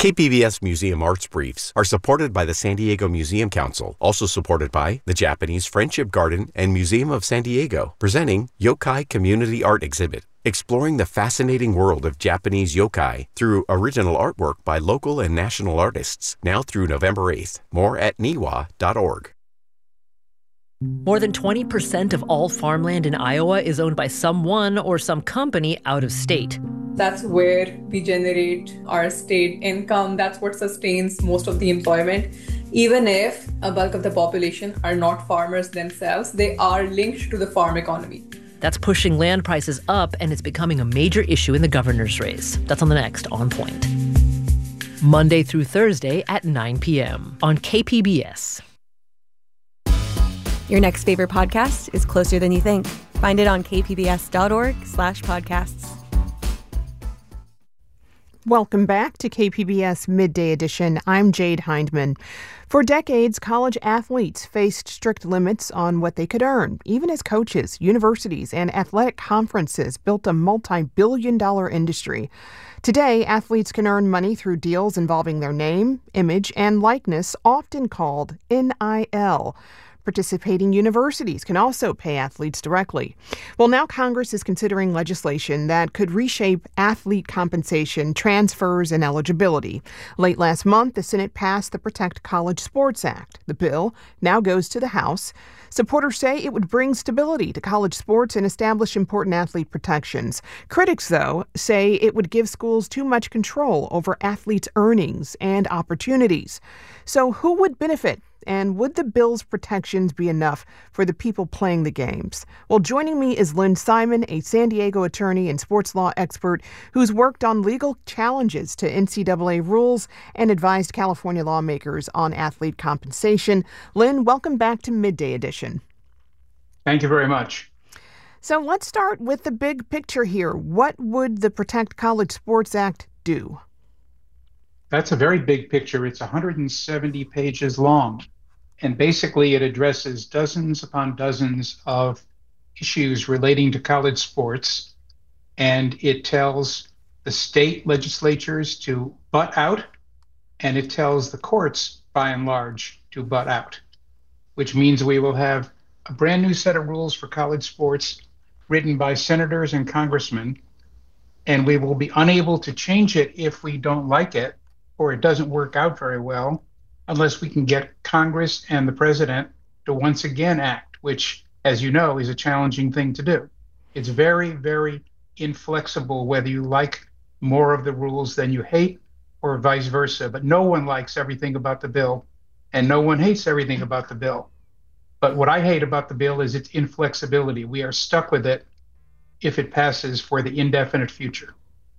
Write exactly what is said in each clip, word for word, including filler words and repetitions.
K P B S Museum Arts Briefs are supported by the San Diego Museum Council, also supported by the Japanese Friendship Garden and Museum of San Diego, presenting Yokai Community Art Exhibit, exploring the fascinating world of Japanese yokai through original artwork by local and national artists, now through November eighth. More at niwa dot org. More than twenty percent of all farmland in Iowa is owned by someone or some company out of state. That's where we generate our state income. That's what sustains most of the employment. Even if a bulk of the population are not farmers themselves, they are linked to the farm economy. That's pushing land prices up, and it's becoming a major issue in the governor's race. That's on the next On Point. Monday through Thursday at nine p.m. on K P B S. Your next favorite podcast is Closer Than You Think. Find it on kpbs.org slash podcasts. Welcome back to K P B S Midday Edition. I'm Jade Hindman. For decades, college athletes faced strict limits on what they could earn, even as coaches, universities, and athletic conferences built a multi-billion dollar industry. Today, athletes can earn money through deals involving their name, image, and likeness, often called N I L. Participating universities can also pay athletes directly. Well, now Congress is considering legislation that could reshape athlete compensation, transfers, and eligibility. Late last month, the Senate passed the Protect College Sports Act. The bill now goes to the House. Supporters say it would bring stability to college sports and establish important athlete protections. Critics, though, say it would give schools too much control over athletes' earnings and opportunities. So who would benefit? And would the bill's protections be enough for the people playing the games? Well, joining me is Lynn Simon, a San Diego attorney and sports law expert who's worked on legal challenges to N C double A rules and advised California lawmakers on athlete compensation. Lynn, welcome back to Midday Edition. Thank you very much. So let's start with the big picture here. What would the Protect College Sports Act do? That's a very big picture. It's one hundred seventy pages long. And basically, it addresses dozens upon dozens of issues relating to college sports. And it tells the state legislatures to butt out, and it tells the courts, by and large, to butt out, which means we will have a brand new set of rules for college sports written by senators and congressmen, and we will be unable to change it if we don't like it or it doesn't work out very well, unless we can get Congress and the president to once again act, which, as you know, is a challenging thing to do. It's very, very inflexible whether you like more of the rules than you hate or vice versa. But no one likes everything about the bill, and no one hates everything about the bill. But what I hate about the bill is its inflexibility. We are stuck with it if it passes for the indefinite future.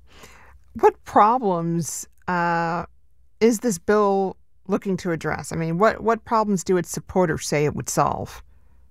What problems uh, is this bill looking to address? I mean, what, what problems do its supporters say it would solve?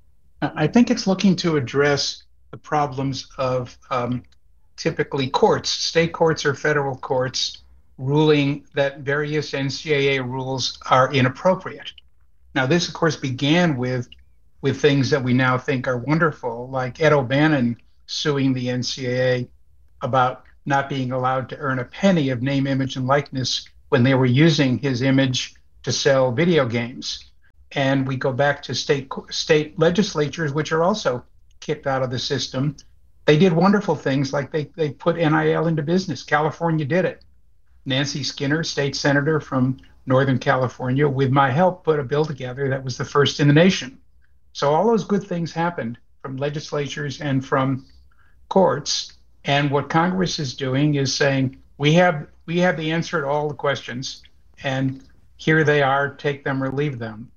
I think it's looking to address the problems of um, typically courts, state courts or federal courts, ruling that various N C double A rules are inappropriate. Now, this, of course, began with with things that we now think are wonderful, like Ed O'Bannon suing the N C double A about not being allowed to earn a penny of name, image, and likeness when they were using his image to sell video games. And we go back to state state legislatures, which are also kicked out of the system. They did wonderful things, like they, they put N I L into business. California did it. Nancy Skinner, state senator from Northern California, with my help, put a bill together that was the first in the nation. So all those good things happened from legislatures and from courts. And what Congress is doing is saying, we have we have the answer to all the questions, and here they are, take them or leave them.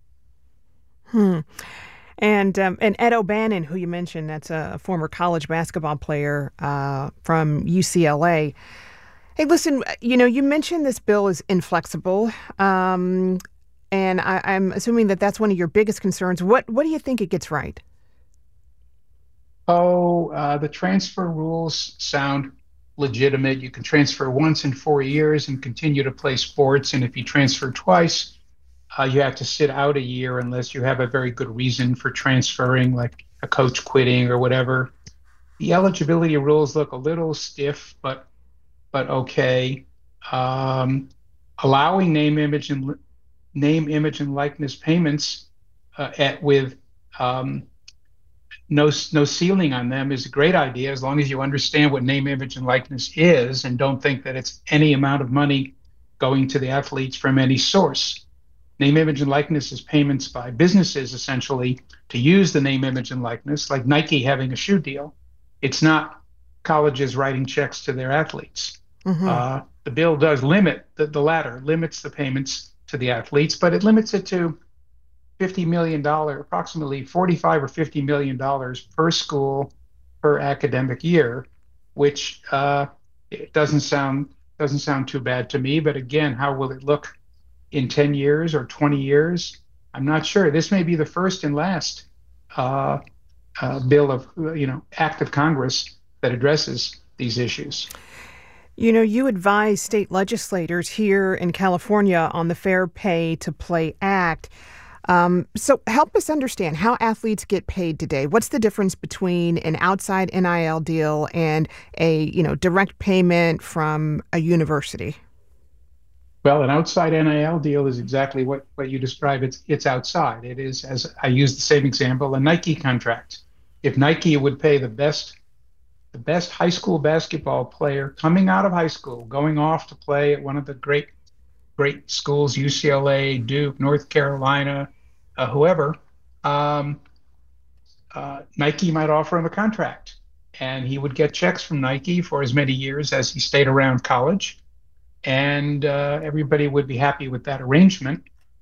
Hmm. And um, and Ed O'Bannon, who you mentioned, that's a former college basketball player uh, from U C L A. Hey, listen, you know, you mentioned this bill is inflexible, um, and I, I'm assuming that that's one of your biggest concerns. What what do you think it gets right? Oh, uh, the transfer rules sound legitimate. You can transfer once in four years and continue to play sports. And if you transfer twice, uh, you have to sit out a year unless you have a very good reason for transferring, like a coach quitting or whatever. The eligibility rules look a little stiff, but but okay. Um, allowing name, image, and name, image, and likeness payments uh, at with um, no no ceiling on them is a great idea, as long as you understand what name, image, and likeness is, and don't think that it's any amount of money going to the athletes from any source. Name, image, and likeness is payments by businesses, essentially, to use the name, image, and likeness, like Nike having a shoe deal. It's not colleges writing checks to their athletes. Mm-hmm. Uh, the bill does limit, the, the latter limits the payments to the athletes, but it limits it to fifty million dollars, approximately forty-five or fifty million dollars per school per academic year, which uh, it doesn't sound doesn't sound too bad to me. But again, how will it look in ten years or twenty years? I'm not sure. This may be the first and last uh, uh, bill of, you know, act of Congress that addresses these issues. You know, you advise state legislators here in California on the Fair Pay to Play Act. Um, so help us understand how athletes get paid today. What's the difference between an outside N I L deal and a, you know, direct payment from a university? Well, an outside N I L deal is exactly what, what you describe. It's it's outside. It is, as I use the same example, a Nike contract. If Nike would pay the best the best high school basketball player coming out of high school, going off to play at one of the great great schools, U C L A, Duke, North Carolina, uh, whoever, um, uh, Nike might offer him a contract, and he would get checks from Nike for as many years as he stayed around college, and uh, everybody would be happy with that arrangement.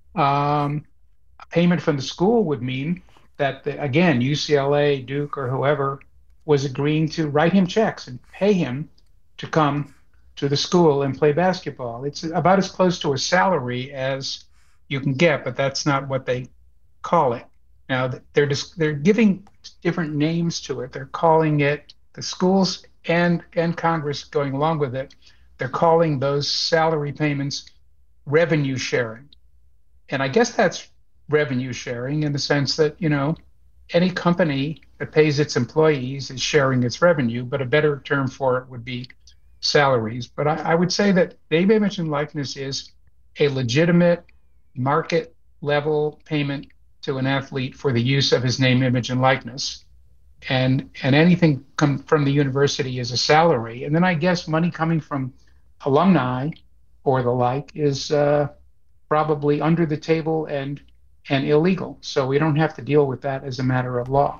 Um, a payment from the school would mean that, the, again, U C L A, Duke, or whoever was agreeing to write him checks and pay him to come to the school and play basketball. It's about as close to a salary as you can get, but that's not what they call it. Now, they're just, they're giving different names to it. They're calling it, the schools and, and Congress going along with it, they're calling those salary payments revenue sharing. And I guess that's revenue sharing in the sense that, you know, any company that pays its employees is sharing its revenue, but a better term for it would be salaries. But I, I would say that name, image, and likeness is a legitimate market level payment to an athlete for the use of his name, image, and likeness. And and anything come from the university is a salary. And then I guess money coming from alumni or the like is uh, probably under the table and and illegal. So we don't have to deal with that as a matter of law.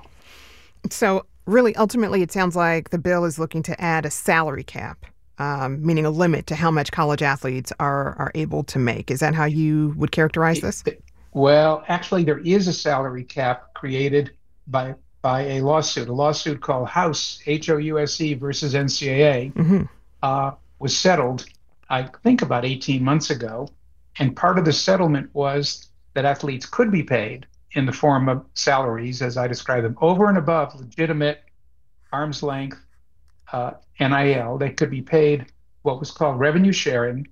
So really, ultimately, it sounds like the bill is looking to add a salary cap, um, meaning a limit to how much college athletes are are able to make. Is that how you would characterize this? Well, actually, there is a salary cap created by by a lawsuit, a lawsuit called House, H O U S E versus N C A A, mm-hmm. uh, was settled, I think, about eighteen months ago. And part of the settlement was that athletes could be paid in the form of salaries, as I describe them, over and above legitimate arm's length uh, N I L. They could be paid what was called revenue sharing,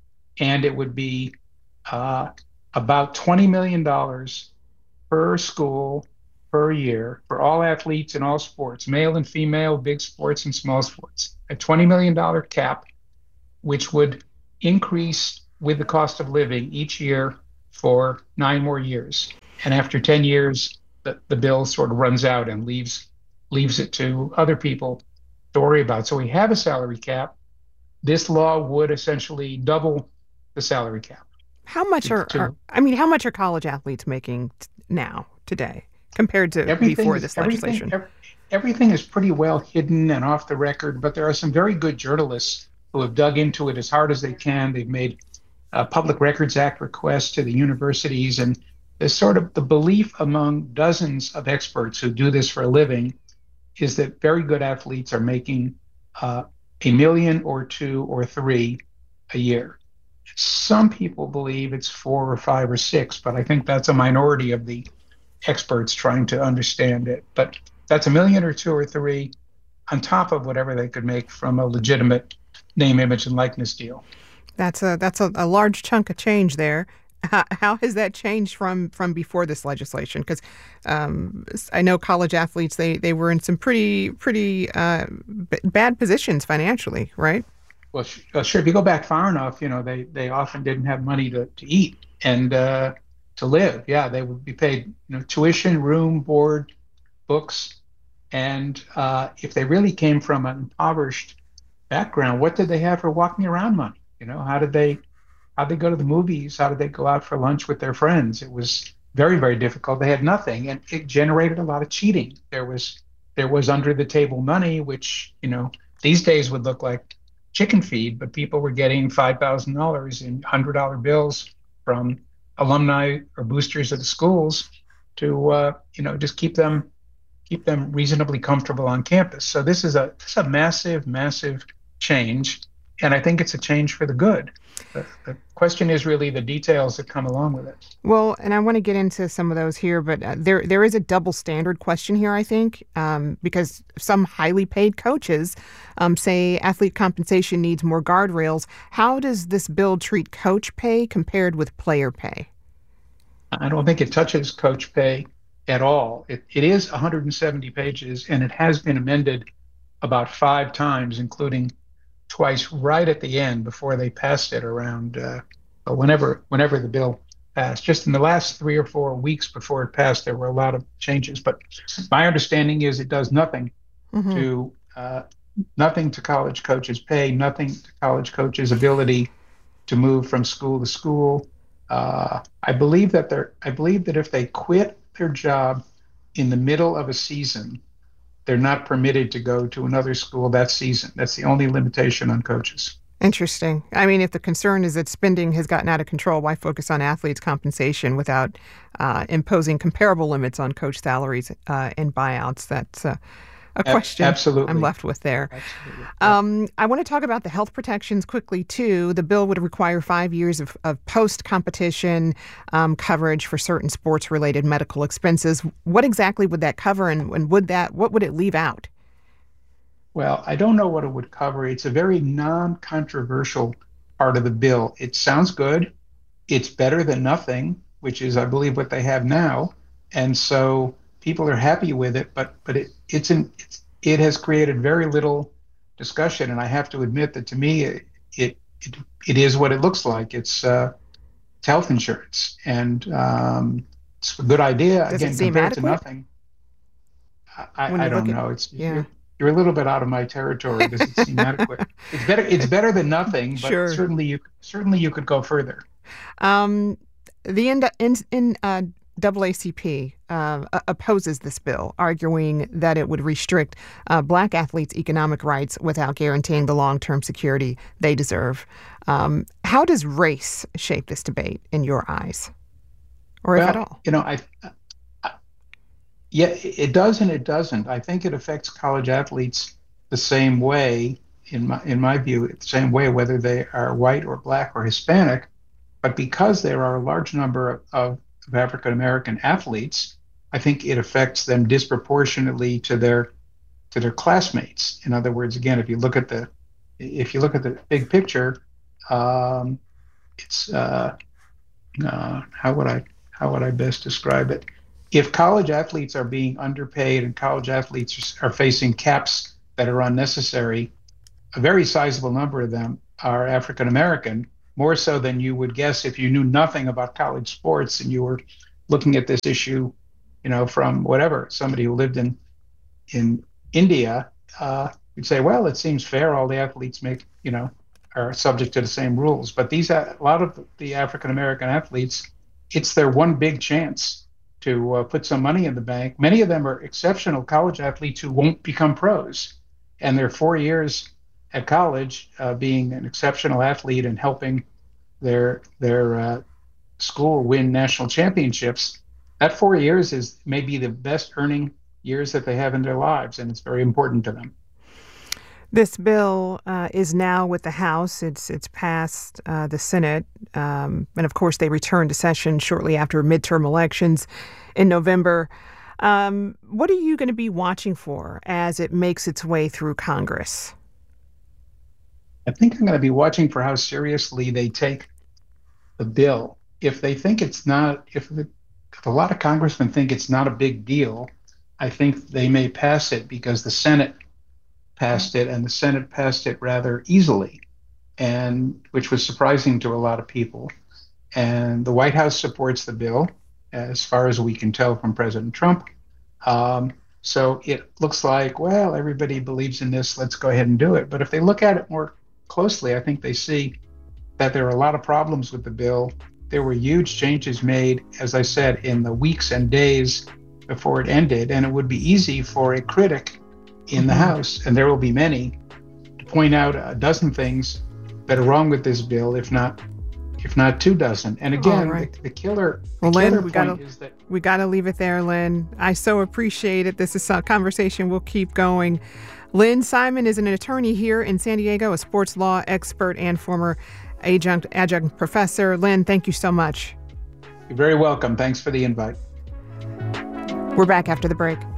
and it would be uh, about twenty million dollars per school per year for all athletes in all sports, male and female, big sports and small sports, a twenty million dollars cap, which would increase with the cost of living each year for nine more years. And after ten years, the, the bill sort of runs out and leaves leaves it to other people to worry about. So we have a salary cap. This law would essentially double the salary cap. How much are, to, are I mean, how much are college athletes making t- now, today, compared to before is, this legislation? Everything, everything is pretty well hidden and off the record, but there are some very good journalists who have dug into it as hard as they can. They've made uh, Public Records Act requests to the universities, and there's sort of the belief among dozens of experts who do this for a living is that very good athletes are making uh, a million or two or three a year. Some people believe it's four or five or six, but I think that's a minority of the experts trying to understand it. But that's a million or two or three on top of whatever they could make from a legitimate name, image, and likeness deal. That's a that's a, a large chunk of change there. How, how has that changed from, from before this legislation? Because um, I know college athletes, they, they were in some pretty pretty uh, b- bad positions financially, right? Well, sh- well, sure. If you go back far enough, you know, they they often didn't have money to, to eat and uh, to live. Yeah, they would be paid, you know, tuition, room, board, books, and uh, if they really came from an impoverished background, what did they have for walking around money? You know, how did they how did they go to the movies? How did they go out for lunch with their friends? It was very, very difficult. They had nothing, and it generated a lot of cheating. There was there was under the table money, which, you know, these days would look like chicken feed, but people were getting five thousand dollars in one hundred dollar bills from alumni or boosters of the schools to, uh, you know, just keep them keep them reasonably comfortable on campus. So this is a, this is a massive, massive change, and I think it's a change for the good. The, the question is really the details that come along with it. Well, and I want to get into some of those here, but uh, there there is a double standard question here, I think, um, because some highly paid coaches um, say athlete compensation needs more guardrails. How does this bill treat coach pay compared with player pay? I don't think it touches coach pay at all. It, it is one hundred seventy pages, and it has been amended about five times, including twice right at the end before they passed it around uh, whenever whenever the bill passed. Just in the last three or four weeks before it passed, there were a lot of changes. But my understanding is it does nothing mm-hmm. to uh, nothing to college coaches' pay, nothing to college coaches' ability to move from school to school. Uh, I believe that they're. I believe that if they quit their job in the middle of a season, they're not permitted to go to another school that season. That's the only limitation on coaches. Interesting. I mean, if the concern is that spending has gotten out of control, why focus on athletes' compensation without uh, imposing comparable limits on coach salaries uh, and buyouts? That's uh, a question Absolutely. I'm left with there. Absolutely. Um, I want to talk about the health protections quickly, too. The bill would require five years of, of post-competition um, coverage for certain sports-related medical expenses. What exactly would that cover, and, and would that what would it leave out? Well, I don't know what it would cover. It's a very non-controversial part of the bill. It sounds good. It's better than nothing, which is, I believe, what they have now. And so people are happy with it, but but it it's an it's, it has created very little discussion. And I have to admit that to me, it it it, it is what it looks like. It's, uh, it's health insurance, and um, it's a good idea. Does Again, it seem compared adequate? to nothing. I, I, I don't know. It's yeah. You're, you're a little bit out of my territory. Does it seem adequate? It's better. It's better than nothing, but sure. certainly you certainly you could go further. Um, the in, in, in uh, N double A C P uh, opposes this bill, arguing that it would restrict uh, black athletes' economic rights without guaranteeing the long-term security they deserve. Um, how does race shape this debate in your eyes, or well, if at all? You know, I, I yeah, it does and it doesn't. I think it affects college athletes the same way, in my in my view, the same way whether they are white or black or Hispanic. But because there are a large number of, of, of African American athletes, I think it affects them disproportionately to their to their classmates. In other words, again, if you look at the if you look at the big picture, um, it's uh, uh, how would I how would I best describe it? If college athletes are being underpaid and college athletes are facing caps that are unnecessary, a very sizable number of them are African American, more so than you would guess if you knew nothing about college sports and you were looking at this issue, you know, from whatever, somebody who lived in in India. Uh, you'd say, well, it seems fair. All the athletes make, you know, are subject to the same rules. But these, a lot of the African American athletes, it's their one big chance to uh, put some money in the bank. Many of them are exceptional college athletes who won't become pros, and their four years at college, uh, being an exceptional athlete and helping their their uh, school win national championships, that four years is maybe the best earning years that they have in their lives, and it's very important to them. This bill uh, is now with the House. It's it's passed uh, the Senate, um, and of course they return to session shortly after midterm elections in November. Um, what are you going to be watching for as it makes its way through Congress? I think I'm going to be watching for how seriously they take the bill. If they think it's not, if, the, if a lot of congressmen think it's not a big deal, I think they may pass it because the Senate passed it, and the Senate passed it rather easily. and which was surprising to a lot of people. And the White House supports the bill, as far as we can tell from President Trump. Um, so it looks like, well, everybody believes in this, let's go ahead and do it. But if they look at it more closely, I think they see that there are a lot of problems with the bill. There were huge changes made, as I said, in the weeks and days before it ended, and it would be easy for a critic in the House, and there will be many, to point out a dozen things that are wrong with this bill, if not if not two dozen. And again, right. the, the killer, well, the Lynn, killer we point gotta, is that... We got to leave it there, Lynn. I so appreciate it. This is a conversation we'll keep going. Lynn Simon is an attorney here in San Diego, a sports law expert and former adjunct, adjunct professor. Lynn, thank you so much. You're very welcome. Thanks for the invite. We're back after the break.